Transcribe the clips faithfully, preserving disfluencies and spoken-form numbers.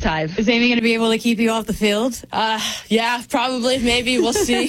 time. Is Amy going to be able to keep you off the field? Uh, yeah, probably, maybe. We'll see.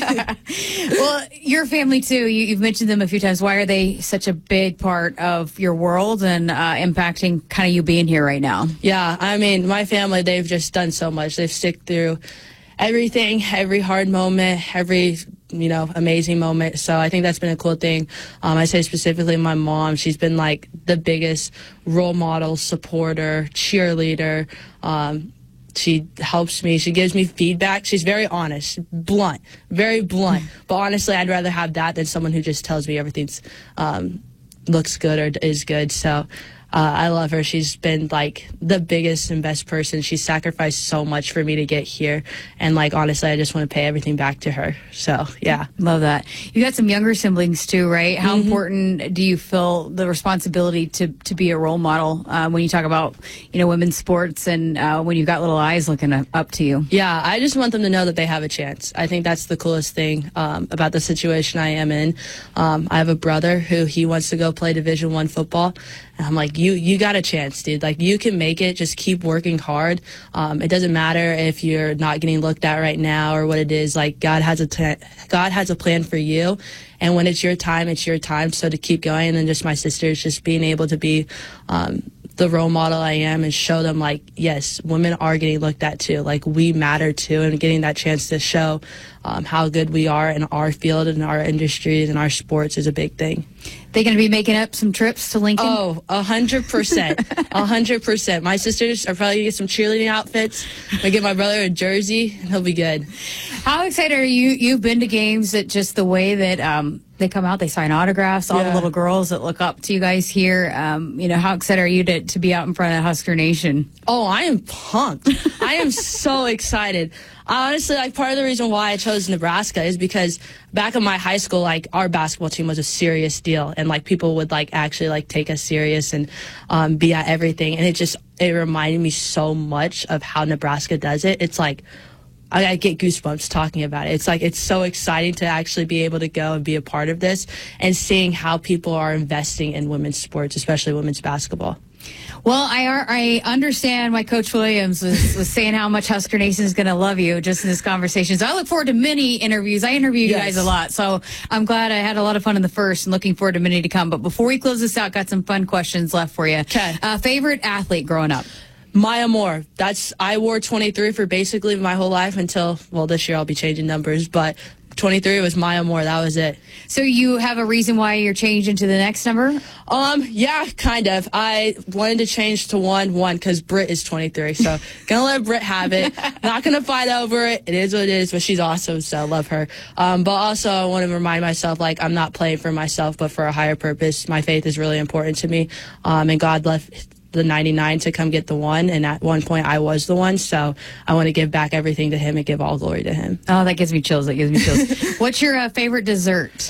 Well, your family, too, you, you've mentioned them a few times. Why are they such a big part of your world and uh, impacting kind of you being here right now? Yeah, I mean, my family, they've just done so much. They've stick through everything, every hard moment, every, you know, amazing moment. So I think that's been a cool thing. Um, I say specifically my mom, she's been like the biggest role model, supporter, cheerleader. Um, she helps me. She gives me feedback. She's very honest, blunt, very blunt. But honestly, I'd rather have that than someone who just tells me everything's um, looks good or is good. So Uh, I love her. She's been like the biggest and best person. She's sacrificed so much for me to get here. And like, honestly, I just want to pay everything back to her. So, yeah. Love that. You got some younger siblings too, right? How mm-hmm. important do you feel the responsibility to, to be a role model uh, when you talk about, you know, women's sports and uh, when you've got little eyes looking up to you? Yeah, I just want them to know that they have a chance. I think that's the coolest thing um, about the situation I am in. Um, I have a brother who he wants to go play Division One football. And I'm like, you you got a chance, dude. Like, you can make it. Just keep working hard. Um, it doesn't matter if you're not getting looked at right now or what it is. Like, God has a t- God has a plan for you. And when it's your time, it's your time. So to keep going. And then just my sisters, just being able to be um, the role model I am and show them, like, yes, women are getting looked at too. Like, we matter too. And getting that chance to show um, how good we are in our field and our industries and our sports is a big thing. They going to be making up some trips to Lincoln? Oh, a hundred percent, a hundred percent. My sisters are probably gonna get some cheerleading outfits. I get my brother a jersey, and he'll be good. How excited are you? You've been to games that just the way that um, they come out, they sign autographs. All yeah. the little girls that look up to you guys here. Um, you know, how excited are you to to be out in front of Husker Nation? Oh, I am pumped. I am so excited. Honestly, like, part of the reason why I chose Nebraska is because back in my high school, like, our basketball team was a serious deal, and like, people would like actually like take us serious and um, be at everything, and it just it reminded me so much of how Nebraska does it. It's like, I, I get goosebumps talking about it. It's like, it's so exciting to actually be able to go and be a part of this and seeing how people are investing in women's sports, especially women's basketball. Well, I I understand why Coach Williams was, was saying how much Husker Nation is going to love you just in this conversation. So I look forward to many interviews. I interview you yes. guys a lot, so I'm glad I had a lot of fun in the first and looking forward to many to come. But before we close this out, got some fun questions left for you. Okay. Uh, favorite athlete growing up? Maya Moore. That's I wore twenty-three for basically my whole life until, well, this year I'll be changing numbers, but twenty-three was Maya Moore. That was it. So you have a reason why you're changing to the next number? Um, yeah, kind of. I wanted to change to one, one, because Britt is twenty-three. So gonna let Britt have it. Not gonna fight over it. It is what it is, but she's awesome, so I love her. Um, but also I want to remind myself, like, I'm not playing for myself, but for a higher purpose. My faith is really important to me. Um, and God left the ninety-nine to come get the one, and at one point I was the one, so I want to give back everything to him and give all glory to him. Oh, that gives me chills. That gives me chills. What's your uh, favorite dessert?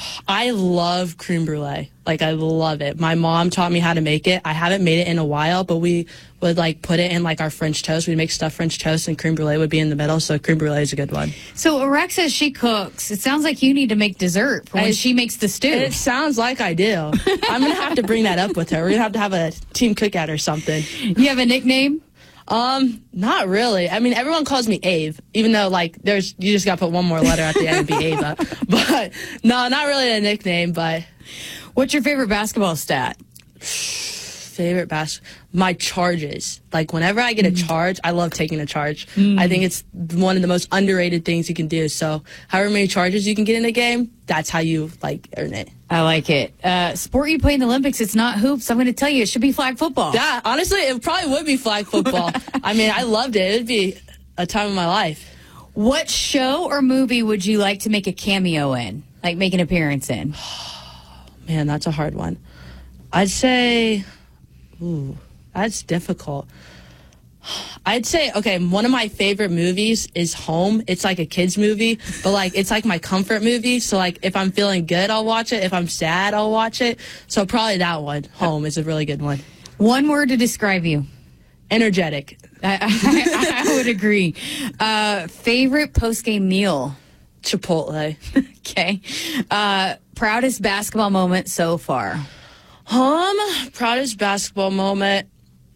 I love creme brulee. Like, I love it. My mom taught me how to make it. I haven't made it in a while, but we would like put it in like our French toast. We'd make stuffed French toast and creme brulee would be in the middle. So creme brulee is a good one. So Rex says she cooks. It sounds like you need to make dessert for when I, she makes the stew. It sounds like I do. I'm going to have to bring that up with her. We're going to have to have a team cookout or something. You have a nickname? Um, not really. I mean, everyone calls me Ave, even though, like, there's, you just got to put one more letter at the end and be Ava. But, no, not really a nickname, but. What's your favorite basketball stat? Favorite bas- my charges. Like, whenever I get a charge, I love taking a charge. Mm. I think it's one of the most underrated things you can do. So, however many charges you can get in a game, that's how you, like, earn it. I like it. Uh, sport you play in the Olympics, it's not hoops. I'm going to tell you, it should be flag football. Yeah, honestly, it probably would be flag football. I mean, I loved it. It would be a time of my life. What show or movie would you like to make a cameo in? Like, make an appearance in? Man, that's a hard one. I'd say, ooh, that's difficult. I'd say, okay, one of my favorite movies is Home. It's like a kid's movie, but like, it's like my comfort movie. So like, if I'm feeling good, I'll watch it. If I'm sad, I'll watch it. So probably that one. Home is a really good one. One word to describe you. Energetic. I, I, I would agree. Uh, favorite post-game meal? Chipotle. Okay. Uh, proudest basketball moment so far? Um, proudest basketball moment.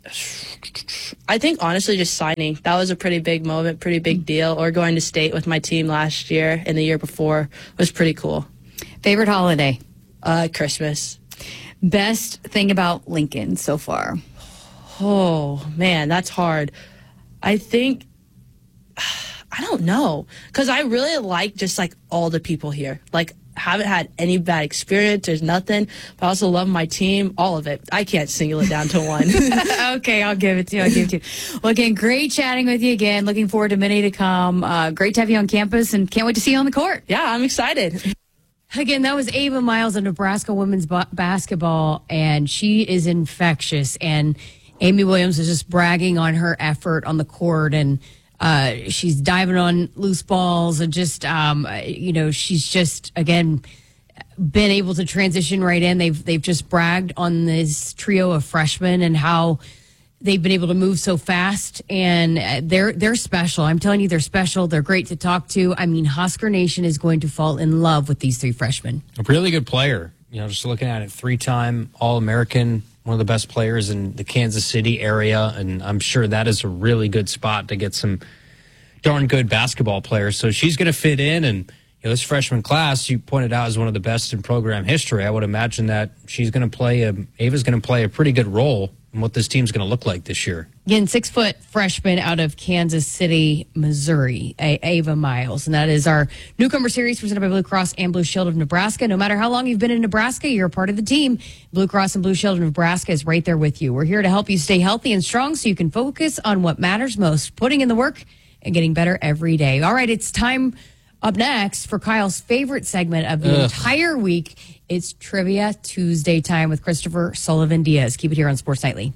I think, honestly, just signing. That was a pretty big moment, pretty big deal. Or going to state with my team last year and the year before was pretty cool. Favorite holiday? Uh, Christmas. Best thing about Lincoln so far? Oh, man, that's hard. I think, I don't know. Because I really like just, like, all the people here. Like, haven't had any bad experience. There's nothing. But I also love my team, all of it. I can't single it down to one. Okay, I'll give it to you. I'll give it to you. Well, again, great chatting with you again. Looking forward to many to come. Uh, great to have you on campus, and can't wait to see you on the court. Yeah, I'm excited. Again, that was Ava Miles of Nebraska women's ba- basketball, and she is infectious. And Amy Williams is just bragging on her effort on the court, and uh, she's diving on loose balls, and just, um, you know, she's just, again, been able to transition right in. They've they've just bragged on this trio of freshmen and how they've been able to move so fast, and they're they're special. I'm telling you, they're special. They're great to talk to. I mean, Husker Nation is going to fall in love with these three freshmen. A really good player. You know, just looking at it, three-time All-American, one of the best players in the Kansas City area, and I'm sure that is a really good spot to get some darn good basketball players. So she's going to fit in, and you know, this freshman class, you pointed out, is one of the best in program history. I would imagine that she's going to play a Ava's going to play a pretty good role in what this team's going to look like this year. Again, six-foot freshman out of Kansas City, Missouri, A- Ava Miles. And that is our newcomer series presented by Blue Cross and Blue Shield of Nebraska. No matter how long you've been in Nebraska, you're a part of the team. Blue Cross and Blue Shield of Nebraska is right there with you. We're here to help you stay healthy and strong so you can focus on what matters most, putting in the work and getting better every day. All right, it's time up next for Kyle's favorite segment of the Ugh. entire week. It's Trivia Tuesday time with Christopher Sullivan-Diaz. Keep it here on Sports Nightly.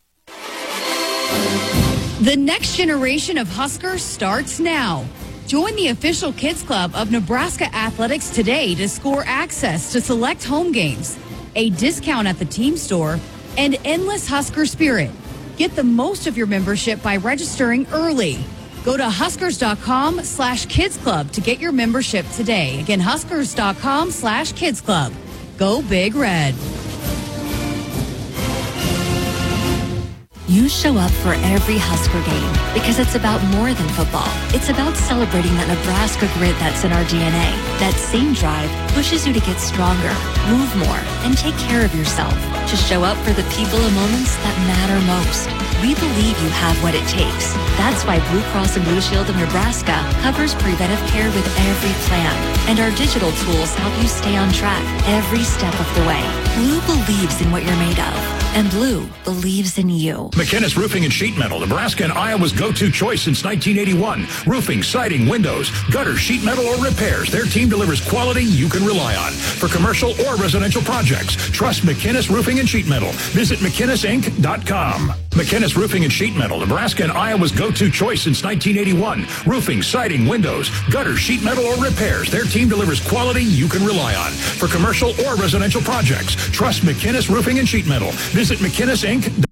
The next generation of Huskers starts now. Join the official Kids Club of Nebraska Athletics today to score access to select home games, a discount at the team store, and endless Husker spirit. Get the most of your membership by registering early. Go to huskers.com slash kids club to get your membership today. Again, huskers.com slash kids club. Go Big Red. You show up for every Husker game because it's about more than football. It's about celebrating that Nebraska grit that's in our D N A. That same drive pushes you to get stronger, move more, and take care of yourself. To show up for the people and moments that matter most. We believe you have what it takes. That's why Blue Cross and Blue Shield of Nebraska covers preventive care with every plan. And our digital tools help you stay on track every step of the way. Blue believes in what you're made of. And Blue believes in you. McInnes Roofing and Sheet Metal, Nebraska and Iowa's go-to choice since nineteen eighty-one. Roofing, siding, windows, gutter, sheet metal, or repairs. Their team delivers quality you can rely on. For commercial or residential projects, trust McInnes Roofing and Sheet Metal. Visit McInnes Inc dot com. McInnes Roofing and Sheet Metal, Nebraska and Iowa's go-to choice since nineteen eighty-one. Roofing, siding, windows, gutter, sheet metal, or repairs. Their team delivers quality you can rely on. For commercial or residential projects, trust McInnes Roofing and Sheet Metal. Visit McInnes Inc dot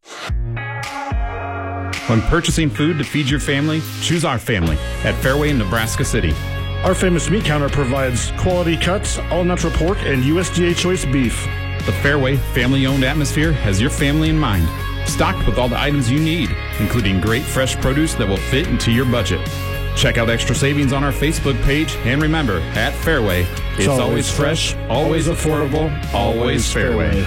com. When purchasing food to feed your family, choose our family at Fairway in Nebraska City. Our famous meat counter provides quality cuts, all-natural pork, and U S D A choice beef. The Fairway family-owned atmosphere has your family in mind. Stocked with all the items you need, including great fresh produce that will fit into your budget. Check out extra savings on our Facebook page, and remember, at Fairway, it's, it's always, always fresh, always affordable, always Fairway.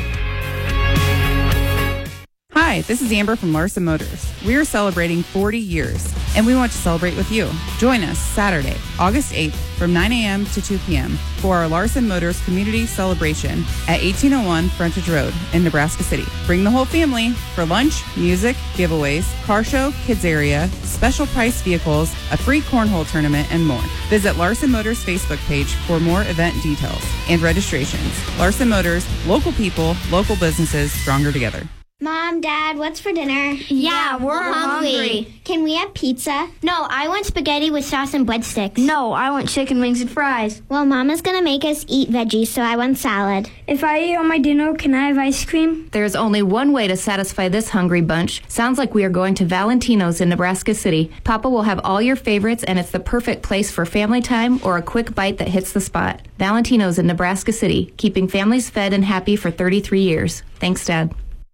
Hi, this is Amber from Larson Motors. We are celebrating forty years, and we want to celebrate with you. Join us Saturday, August eighth from nine a.m. to two p.m. for our Larson Motors Community Celebration at eighteen oh one Frontage Road in Nebraska City. Bring the whole family for lunch, music, giveaways, car show, kids area, special price vehicles, a free cornhole tournament, and more. Visit Larson Motors Facebook page for more event details and registrations. Larson Motors, local people, local businesses, stronger together. Mom, Dad, what's for dinner? Yeah, we're hungry. hungry. Can we have pizza? No, I want spaghetti with sauce and breadsticks. No, I want chicken wings and fries. Well, Mama's gonna make us eat veggies, so I want salad. If I eat all my dinner, can I have ice cream? There's only one way to satisfy this hungry bunch. Sounds like we are going to Valentino's in Nebraska City. Papa will have all your favorites, and it's the perfect place for family time or a quick bite that hits the spot. Valentino's in Nebraska City, keeping families fed and happy for thirty-three years. Thanks, Dad.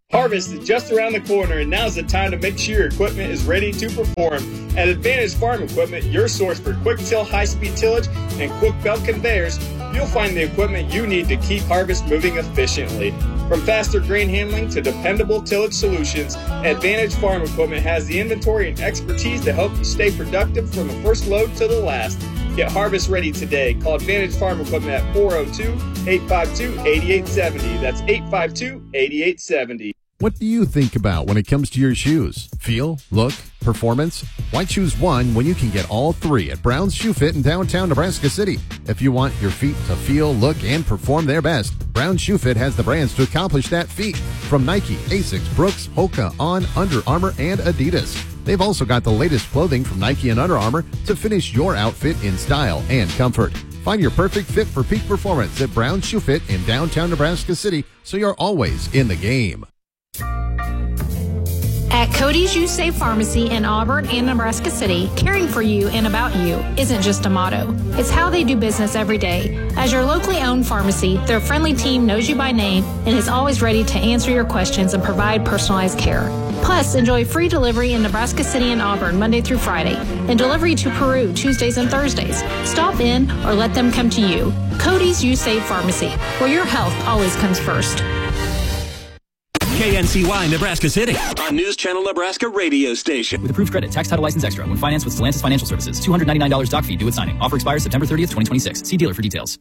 Harvest is just around the corner, and now's the time to make sure your equipment is ready to perform. At Advantage Farm Equipment, your source for quick-till, high-speed tillage and quick-belt conveyors, you'll find the equipment you need to keep harvest moving efficiently. From faster grain handling to dependable tillage solutions, Advantage Farm Equipment has the inventory and expertise to help you stay productive from the first load to the last. Get harvest ready today. Call Advantage Farm Equipment at four oh two, eight five two, eight eight seven oh. That's eight five two, eight eight seven oh. What do you think about when it comes to your shoes? Feel, look, performance? Why choose one when you can get all three at Brown's Shoe Fit in downtown Nebraska City? If you want your feet to feel, look, and perform their best, Brown's Shoe Fit has the brands to accomplish that feat. From Nike, Asics, Brooks, Hoka, On, Under Armour, and Adidas. They've also got the latest clothing from Nike and Under Armour to finish your outfit in style and comfort. Find your perfect fit for peak performance at Brown's Shoe Fit in downtown Nebraska City, so you're always in the game. At Cody's You Save Pharmacy in Auburn and Nebraska City, caring for you and about you isn't just a motto. It's how they do business every day. As your locally owned pharmacy, their friendly team knows you by name and is always ready to answer your questions and provide personalized care. Plus, enjoy free delivery in Nebraska City and Auburn Monday through Friday and delivery to Peru Tuesdays and Thursdays. Stop in or let them come to you. Cody's You Save Pharmacy, where your health always comes first. K N C Y Nebraska City on News Channel Nebraska radio station. With approved credit, tax title license extra when financed with Stellantis Financial Services. two hundred ninety-nine dollars doc fee due at signing. Offer expires September thirtieth, twenty twenty-six. See dealer for details.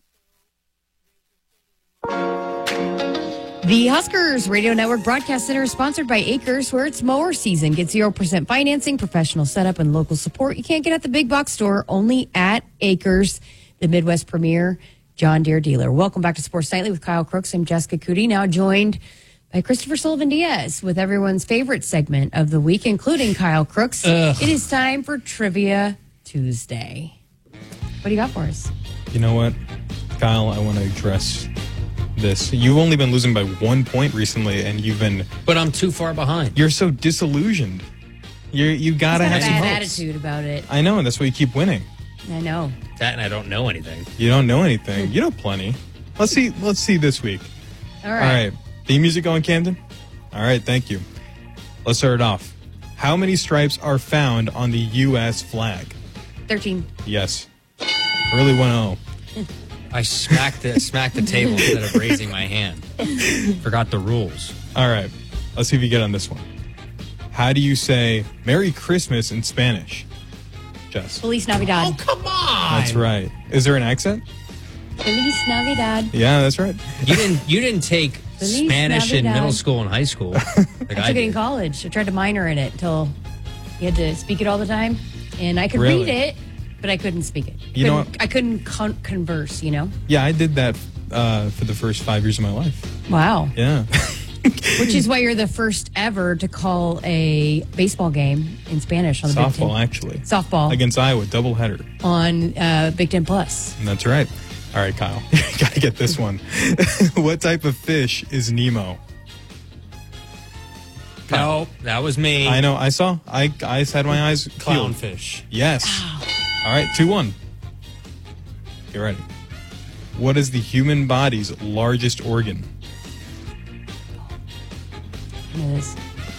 The Huskers Radio Network Broadcast Center is sponsored by Acres, where it's mower season. Get zero percent financing, professional setup, and local support you can't get at the big box store, only at Acres, the Midwest premier John Deere dealer. Welcome back to Sports Nightly with Kyle Crooks. I'm Jessica Cootie, now joined by Christopher Sullivan Diaz with everyone's favorite segment of the week, including Kyle Crooks. Ugh. It is time for Trivia Tuesday. What do you got for us? You know what, Kyle, I want to address this. You've only been losing by one point recently, and you've been... But I'm too far behind. You're so disillusioned. You're, you got to have some bad hopes. attitude about it. I know, and that's why you keep winning. I know. That and I don't know anything. You don't know anything. You know plenty. Let's see, let's see this week. All right. All right. Theme music going, Camden? All right, thank you. Let's start it off. How many stripes are found on the U S flag? thirteen. Yes. Early one oh. I smacked the, smacked the table instead of raising my hand. Forgot the rules. All right, let's see if you get on this one. How do you say Merry Christmas in Spanish? Jess. Feliz Navidad. Oh, come on. That's right. Is there an accent? Feliz Navidad. Yeah, that's right. You didn't You didn't take Feliz Spanish in Navidad. middle school and high school. Like I I took it in did. college. I tried to minor in it until you had to speak it all the time. And I could Really? read it, but I couldn't speak it. You know Couldn't- what? I couldn't con- converse, you know? Yeah, I did that uh, for the first five years of my life. Wow. Yeah. Which is why you're the first ever to call a baseball game in Spanish on the Big Ten. Softball, actually. Softball. Against Iowa, doubleheader. On uh, Big Ten Plus. And that's right. All right, Kyle. Gotta get this one. What type of fish is Nemo? No, that was me. I know. I saw. I, I had my eyes peeled. Clownfish. Yes. All right, two one. Get ready. What is the human body's largest organ? I know this.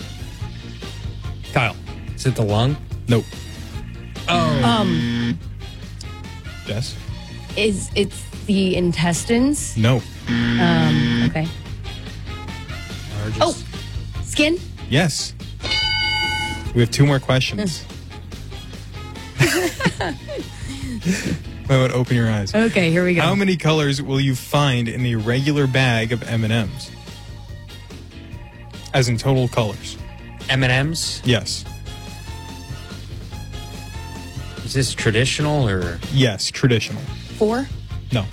Kyle. Is it the lung? Nope. Oh. Um, Jess? is it's the intestines? No. Um, okay. Largest. Oh, skin? Yes. We have two more questions. Wait, wait, open your eyes. Okay, here we go. How many colors will you find in a regular bag of M and M's? As in total colors. M and M's? Yes. Is this traditional or? Yes, traditional. Four? No.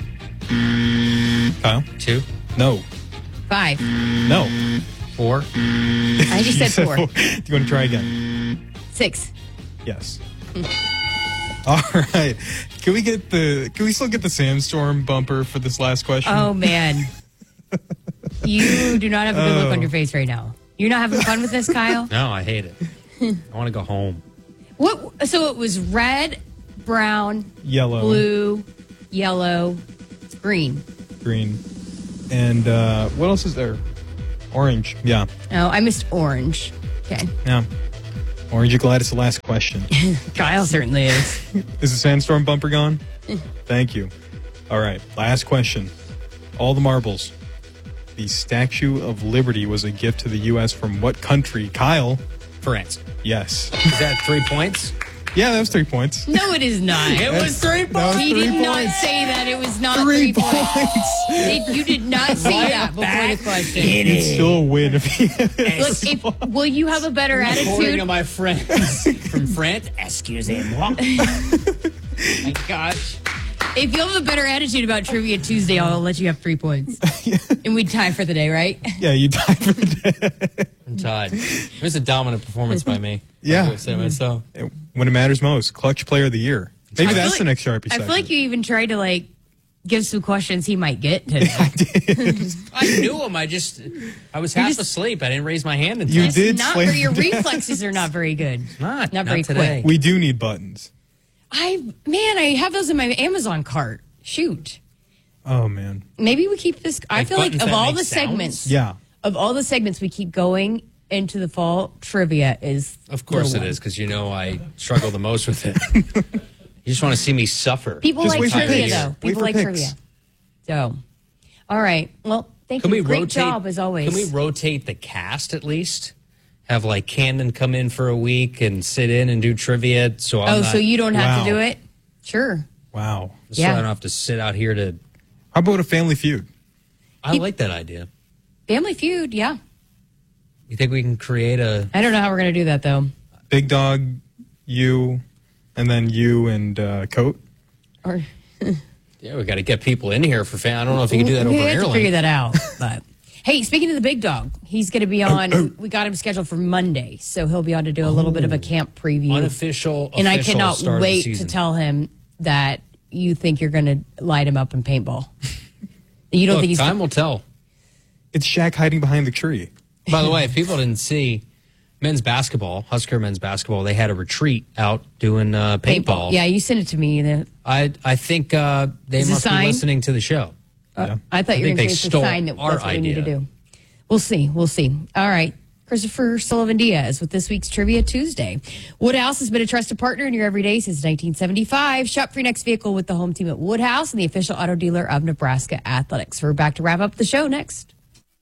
Kyle? Two? No. Five. No. Four? I just You said four. Do you want to try again? Six. Yes. All right. Can we get the? Can we still get the Sandstorm bumper for this last question? Oh, man. You do not have a good look Oh. on your face right now. You're not having fun with this, Kyle? No, I hate it. I want to go home. What? So it was red, brown, Yellow, blue, yellow, green. green, and uh, what else is there? Orange, yeah. Oh, I missed orange. Okay. Yeah. Orange, you glad it's the last question? Kyle certainly is. Is the sandstorm bumper gone? Thank you. All right, last question. All the marbles. The Statue of Liberty was a gift to the U S from what country? Kyle? France. Yes. Is that three points? Yeah, that was three points. No, it is not. It was three points. He three did not points. say that. It was not Three three, points. points. It- you did not say that before back. the question. It's still a win if he Look, if, will you have a better Recording attitude? of my friends from France. Excusez-moi. My gosh. If you have a better attitude about Trivia Tuesday, I'll let you have three points. And we tie for the day, right? Yeah, you tied for the day. I'm tied. It was a dominant performance by me. Yeah. I will say myself. When it matters most, clutch player of the year. Maybe I feel that's like- the next Sharpie I segment. feel like you even tried to like give some questions he might get today. I knew him. I just, I was half just- asleep. I didn't raise my hand. In You time. did not slay very, your the day. reflexes are not very good. Not, Not not very today. quick. We do need buttons. I man, I have those in my Amazon cart. Shoot. Oh, man. Maybe we keep this. I Like feel like buttons of that all make the sounds? segments, Yeah. of all the segments we keep going into the fall, trivia is Of course the it one. is, because you know I struggle the most with it. You just want to see me suffer. People Just like wait for trivia picks. though. Wait People for like picks. trivia. So, all right. Well, thank Can you. we Great rotate? job as always. Can we rotate the cast at least? Have like Camden come in for a week and sit in and do trivia. So I'm oh, not, so you don't have Wow. to do it? Sure. Wow. so Yeah. I don't have to sit out here to. How about a family feud? I like that idea. Family Feud. Yeah. You think we can create a? I don't know how we're gonna do that though. Big Dog, you, and then you and uh, Coat. Or Yeah, we got to get people in here for fan. I don't know if you can do that we over have to airline. figure that out. But hey, speaking of the big dog, he's going to be on. We got him scheduled for Monday, so he'll be on to do a little bit of a camp preview. Unofficial, and I official cannot start of the wait to season. tell him that you think you're going to light him up in paintball. You don't Look, think he's time will tell. It's Shaq hiding behind the tree. By the way, if people didn't see men's basketball, Husker men's basketball, they had a retreat out doing uh, paintball. Yeah, you sent it to me. The, I I think uh, they Is it a must be sign? listening to the show. uh, I thought I you were think going they to say it's a stole sign that our that's what we need to idea. do. We'll see. We'll see. All right. Christopher Sullivan Diaz with this week's Trivia Tuesday. Woodhouse has been a trusted partner in your everyday since nineteen seventy-five. Shop for your next vehicle with the home team at Woodhouse and the official auto dealer of Nebraska Athletics. We're back to wrap up the show next.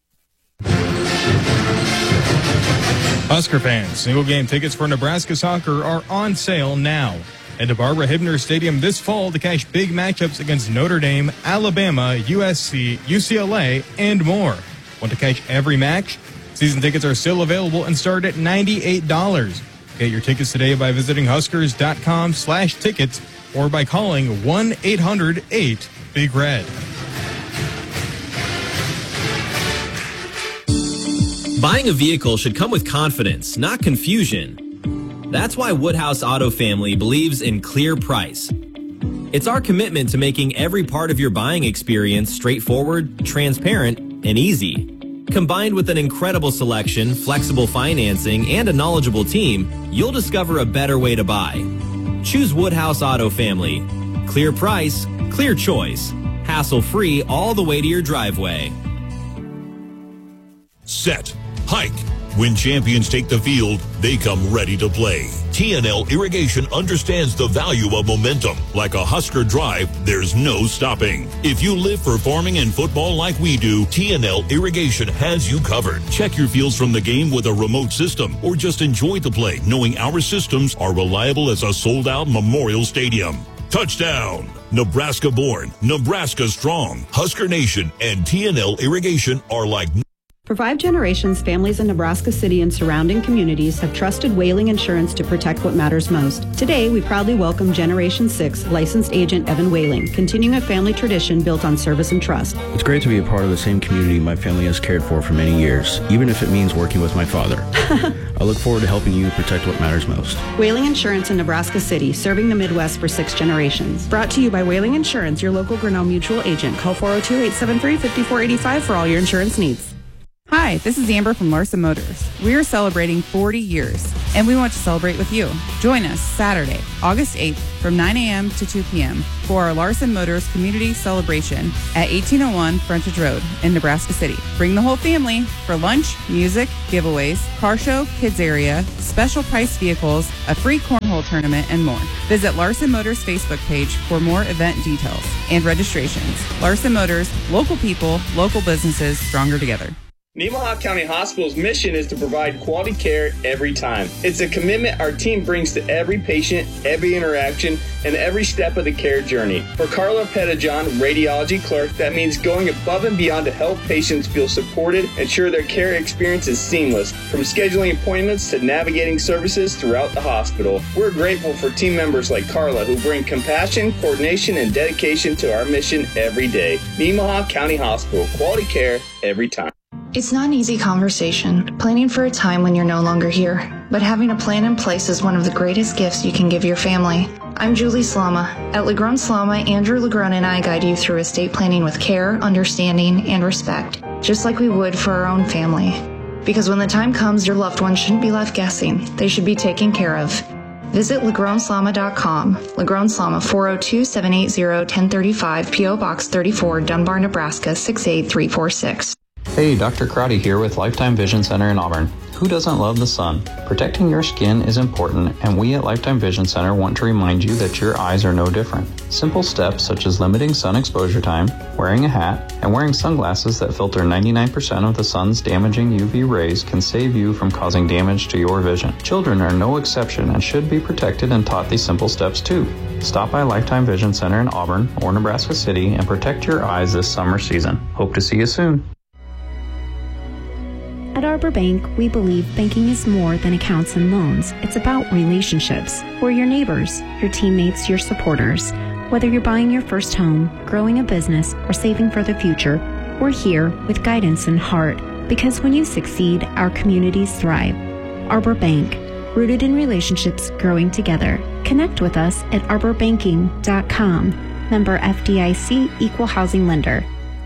Husker fans, single game tickets for Nebraska soccer are on sale now. Head to Barbara Hibner Stadium this fall to catch big matchups against Notre Dame, Alabama, U S C, U C L A, and more. Want to catch every match? Season tickets are still available and start at ninety-eight dollars. Get your tickets today by visiting huskers.com slash tickets or by calling one eight hundred eight big red. Buying a vehicle should come with confidence, not confusion. That's why Woodhouse Auto Family believes in clear price. It's our commitment to making every part of your buying experience straightforward, transparent, and easy. Combined with an incredible selection, flexible financing, and a knowledgeable team, you'll discover a better way to buy. Choose Woodhouse Auto Family. Clear price, clear choice. Hassle-free all the way to your driveway. Set. Hike. When champions take the field, they come ready to play. T N L Irrigation understands the value of momentum. Like a Husker drive, there's no stopping. If you live for farming and football like we do, T N L Irrigation has you covered. Check your fields from the game with a remote system, or just enjoy the play, knowing our systems are reliable as a sold-out Memorial Stadium. Touchdown! Nebraska born, Nebraska strong. Husker Nation and T N L Irrigation are like... For five generations, families in Nebraska City and surrounding communities have trusted Whaling Insurance to protect what matters most. Today, we proudly welcome Generation six licensed agent Evan Whaling, continuing a family tradition built on service and trust. It's great to be a part of the same community my family has cared for for many years, even if it means working with my father. I look forward to helping you protect what matters most. Whaling Insurance in Nebraska City, serving the Midwest for six generations. Brought to you by Whaling Insurance, your local Grinnell Mutual agent. Call four oh two, eight seven three, five four eight five for all your insurance needs. Hi, this is Amber from Larson Motors. We are celebrating forty years, and we want to celebrate with you. Join us Saturday, August eighth from nine a.m. to two p.m. for our Larson Motors Community Celebration at eighteen oh one Frontage Road in Nebraska City. Bring the whole family for lunch, music, giveaways, car show, kids area, special price vehicles, a free cornhole tournament, and more. Visit Larson Motors Facebook page for more event details and registrations. Larson Motors, local people, local businesses, stronger together. Nemaha County Hospital's mission is to provide quality care every time. It's a commitment our team brings to every patient, every interaction, and every step of the care journey. For Carla Pettijohn, radiology clerk, that means going above and beyond to help patients feel supported, ensure their care experience is seamless, from scheduling appointments to navigating services throughout the hospital. We're grateful for team members like Carla who bring compassion, coordination, and dedication to our mission every day. Nemaha County Hospital, quality care every time. It's not an easy conversation, planning for a time when you're no longer here, but having a plan in place is one of the greatest gifts you can give your family. I'm Julie Slama. At Legron Slama, Andrew Legron and I guide you through estate planning with care, understanding, and respect, just like we would for our own family. Because when the time comes, your loved one shouldn't be left guessing. They should be taken care of. Visit legron slama dot com. Legron Slama, four oh two, seven eight zero, one oh three five, P O Box thirty-four, Dunbar, Nebraska, six eight three four six. Hey, Doctor Crotty here with Lifetime Vision Center in Auburn. Who doesn't love the sun? Protecting your skin is important, and we at Lifetime Vision Center want to remind you that your eyes are no different. Simple steps such as limiting sun exposure time, wearing a hat, and wearing sunglasses that filter ninety-nine percent of the sun's damaging U V rays can save you from causing damage to your vision. Children are no exception and should be protected and taught these simple steps too. Stop by Lifetime Vision Center in Auburn or Nebraska City and protect your eyes this summer season. Hope to see you soon. At Arbor Bank, we believe banking is more than accounts and loans. It's about relationships. We're your neighbors, your teammates, your supporters. Whether you're buying your first home, growing a business, or saving for the future, we're here with guidance and heart. Because when you succeed, our communities thrive. Arbor Bank, rooted in relationships, growing together. Connect with us at arbor banking dot com. Member F D I C, Equal Housing Lender.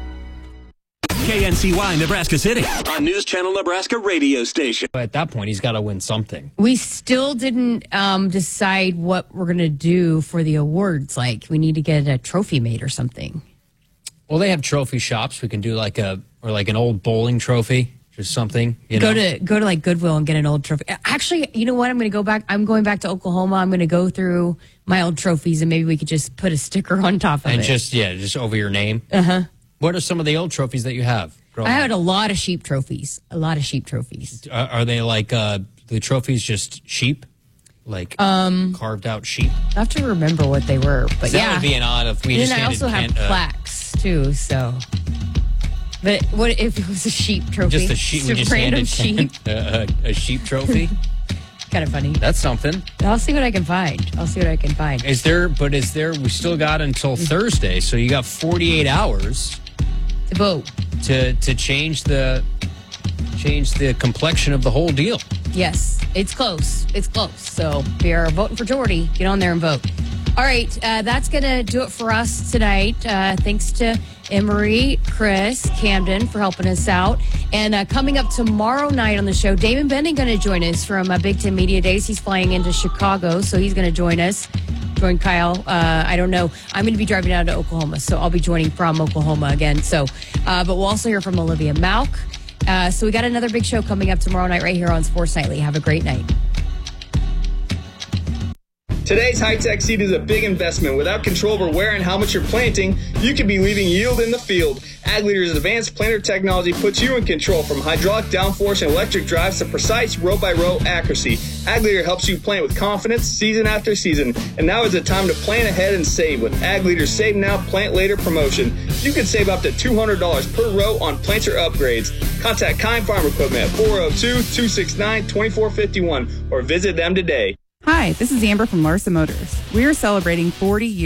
K N C Y Nebraska City, on News Channel Nebraska radio station. But at that point, he's got to win something. We still didn't um, decide what we're going to do for the awards. Like, we need to get a trophy made or something. Well, they have trophy shops. We can do like a, or like an old bowling trophy or something. You go know? to go to like Goodwill and get an old trophy. Actually, you know what? I'm going to go back. I'm going back to Oklahoma. I'm going to go through my old trophies and maybe we could just put a sticker on top of and it. And just, yeah, just over your name. Uh-huh. What are some of the old trophies that you have? I had a lot of sheep trophies. A lot of sheep trophies. Are, are they like uh, the trophies just sheep? Like um, carved out sheep? I have to remember what they were. But that yeah. would be an odd if we and just then I also have uh, plaques too, so. But what if it was a sheep trophy? Just a sheep. We just random handed sheep. a, a, a sheep trophy? Kind of funny. That's something. I'll see what I can find. I'll see what I can find. Is there, but is there, we still got until Thursday, so you got forty-eight hours. To vote. To, to change the, change the complexion of the whole deal. Yes, it's close. It's close. So if you're voting for Jordy, get on there and vote. All right, uh, that's going to do it for us tonight. Uh, thanks to Emery, Chris, Camden for helping us out. And uh, coming up tomorrow night on the show, Damon Benning going to join us from uh, Big Ten Media Days. He's flying into Chicago, so he's going to join us. Join Kyle. Uh, I don't know. I'm going to be driving down to Oklahoma, so I'll be joining from Oklahoma again. So, uh, but we'll also hear from Olivia Malk. Uh, so we got another big show coming up tomorrow night right here on Sports Nightly. Have a great night. Today's high-tech seed is a big investment. Without control over where and how much you're planting, you could be leaving yield in the field. Ag Leader's advanced planter technology puts you in control, from hydraulic downforce and electric drives to precise row-by-row accuracy. Ag Leader helps you plant with confidence season after season. And now is the time to plan ahead and save with Ag Leader's Save Now, Plant Later promotion. You can save up to two hundred dollars per row on planter upgrades. Contact Kine Farm Equipment at four oh two, two six nine, two four five one or visit them today. Hi, this is Amber from Larson Motors. We are celebrating forty years,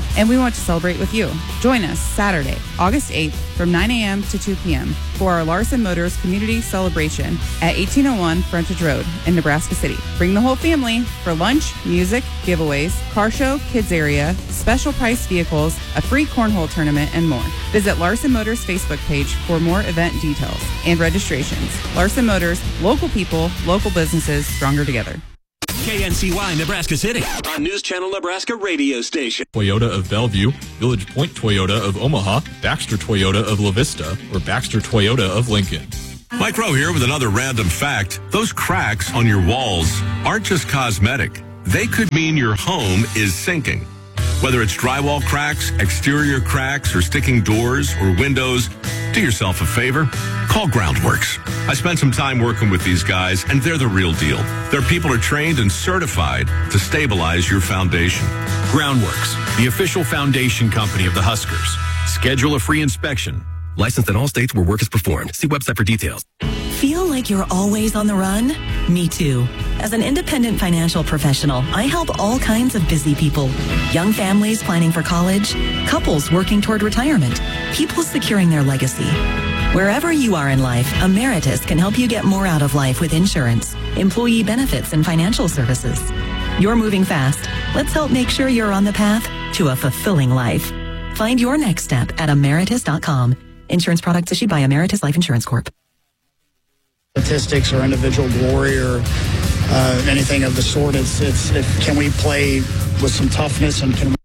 and we want to celebrate with you. Join us Saturday, August eighth from nine a.m. to two p.m. for our Larson Motors Community Celebration at eighteen oh one Frontage Road in Nebraska City. Bring the whole family for lunch, music, giveaways, car show, kids area, special price vehicles, a free cornhole tournament, and more. Visit Larson Motors Facebook page for more event details and registrations. Larson Motors, local people, local businesses, stronger together. K N C Y Nebraska City on News Channel Nebraska radio station. Toyota of Bellevue, Village Point Toyota of Omaha, Baxter Toyota of La Vista, or Baxter Toyota of Lincoln. Mike Rowe here with another random fact. Those cracks on your walls aren't just cosmetic. They could mean your home is sinking. Whether it's drywall cracks, exterior cracks, or sticking doors or windows, do yourself a favor. Call Groundworks. I spent some time working with these guys, and they're the real deal. Their people are trained and certified to stabilize your foundation. Groundworks, the official foundation company of the Huskers. Schedule a free inspection. Licensed in all states where work is performed. See website for details. Feel like you're always on the run? Me too. As an independent financial professional, I help all kinds of busy people. Young families planning for college, couples working toward retirement, people securing their legacy. Wherever you are in life, Emeritus can help you get more out of life with insurance, employee benefits, and financial services. You're moving fast. Let's help make sure you're on the path to a fulfilling life. Find your next step at emeritus dot com. Insurance products issued by Emeritus Life Insurance Corp. Statistics or individual glory or uh, anything of the sort. It's, it's, it, can we play with some toughness and can we...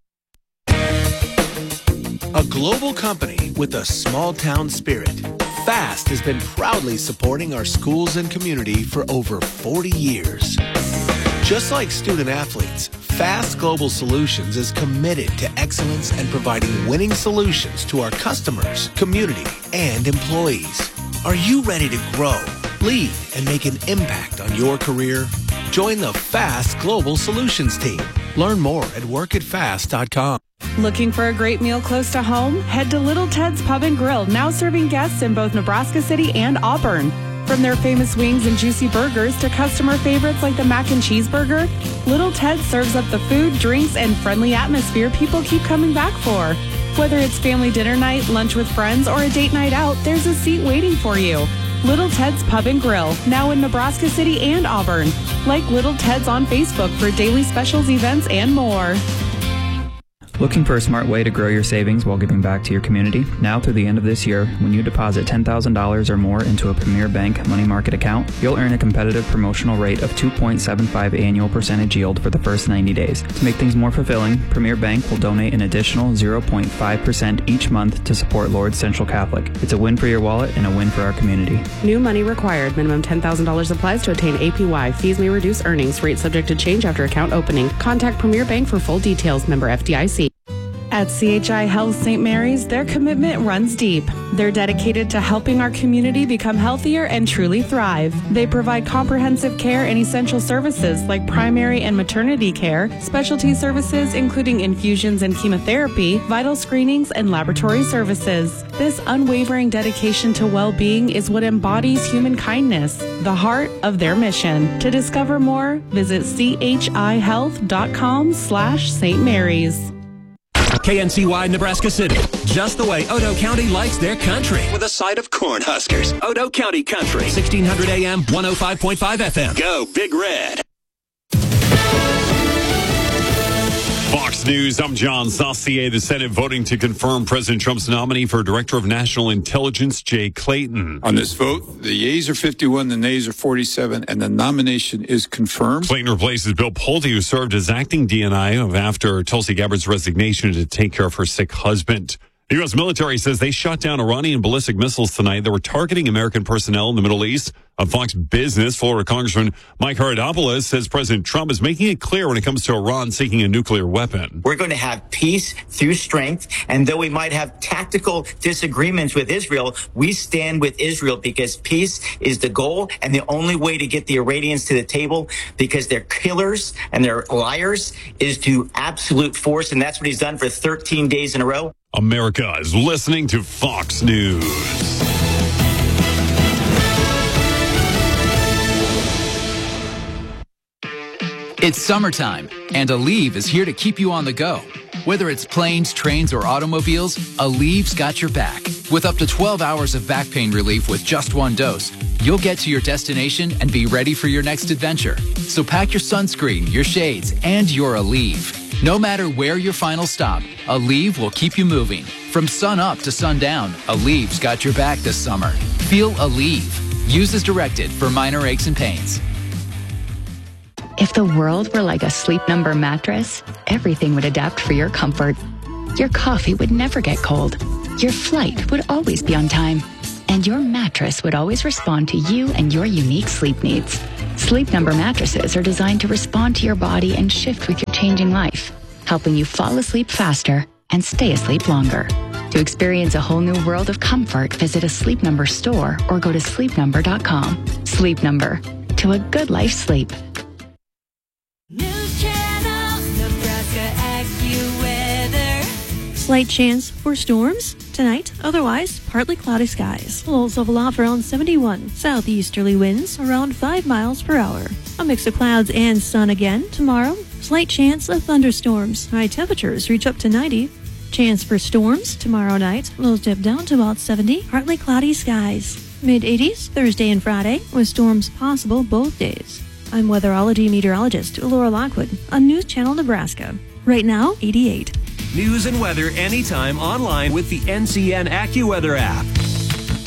A global company with a small town spirit, FAST has been proudly supporting our schools and community for over forty years. Just like student athletes, FAST Global Solutions is committed to excellence and providing winning solutions to our customers, community, and employees. Are you ready to grow, lead, and make an impact on your career? Join the FAST Global Solutions team. Learn more at work at fast dot com. Looking for a great meal close to home? Head to Little Ted's Pub and Grill, now serving guests in both Nebraska City and Auburn. From their famous wings and juicy burgers to customer favorites like the mac and cheese burger, Little Ted serves up the food, drinks, and friendly atmosphere people keep coming back for. Whether it's family dinner night, lunch with friends, or a date night out, there's a seat waiting for you. Little Ted's Pub and Grill, now in Nebraska City and Auburn. Like Little Ted's on Facebook for daily specials, events, and more. Looking for a smart way to grow your savings while giving back to your community? Now through the end of this year, when you deposit ten thousand dollars or more into a Premier Bank money market account, you'll earn a competitive promotional rate of two point seven five annual percentage yield for the first ninety days. To make things more fulfilling, Premier Bank will donate an additional zero point five percent each month to support Lourdes Central Catholic. It's a win for your wallet and a win for our community. New money required. Minimum ten thousand dollars applies to attain A P Y. Fees may reduce earnings. Rate subject to change after account opening. Contact Premier Bank for full details. Member F D I C. At C H I Health Saint Mary's, their commitment runs deep. They're dedicated to helping our community become healthier and truly thrive. They provide comprehensive care and essential services like primary and maternity care, specialty services including infusions and chemotherapy, vital screenings, and laboratory services. This unwavering dedication to well-being is what embodies human kindness, the heart of their mission. To discover more, visit chihealth.com slash Saint Mary's. K N C Y Nebraska City, just the way Odo County likes their country, with a side of Cornhuskers. Odo County Country, sixteen hundred A M, one oh five point five F M. Go Big Red. Fox News, I'm John Saucier. The Senate voting to confirm President Trump's nominee for Director of National Intelligence, Jay Clayton. On this vote, the yeas are fifty-one, the nays are forty-seven, and the nomination is confirmed. Clayton replaces Bill Pulte, who served as acting D N I after Tulsi Gabbard's resignation to take care of her sick husband. The U S military says they shot down Iranian ballistic missiles tonight that were targeting American personnel in the Middle East. On Fox Business, Florida Congressman Mike Haradopoulos says President Trump is making it clear when it comes to Iran seeking a nuclear weapon. We're going to have peace through strength, and though we might have tactical disagreements with Israel, we stand with Israel because peace is the goal and the only way to get the Iranians to the table, because they're killers and they're liars, is to absolute force, and that's what he's done for thirteen days in a row. America is listening to Fox News. It's summertime, and Aleve is here to keep you on the go. Whether it's planes, trains, or automobiles, Alleve's got your back. With up to twelve hours of back pain relief with just one dose, you'll get to your destination and be ready for your next adventure. So pack your sunscreen, your shades, and your Aleve. No matter where your final stop, Aleve will keep you moving. From sun up to sundown, Alleve's got your back this summer. Feel Aleve. Use as directed for minor aches and pains. If the world were like a Sleep Number mattress, everything would adapt for your comfort. Your coffee would never get cold. Your flight would always be on time. And your mattress would always respond to you and your unique sleep needs. Sleep Number mattresses are designed to respond to your body and shift with your changing life, helping you fall asleep faster and stay asleep longer. To experience a whole new world of comfort, visit a Sleep Number store or go to sleep number dot com. Sleep Number. To a good life's sleep. News Channel, Nebraska AccuWeather. Slight chance for storms tonight, otherwise partly cloudy skies. Lows level off around seventy-one. Southeasterly winds around five miles per hour. A mix of clouds and sun again tomorrow. Slight chance of thunderstorms. High temperatures reach up to ninety. Chance for storms tomorrow night. Lows dip down to about seventy. Partly cloudy skies. Mid eighties Thursday and Friday with storms possible both days. I'm weatherology meteorologist Laura Lockwood on News Channel Nebraska. Right now, eighty-eight. News and weather anytime online with the N C N AccuWeather app.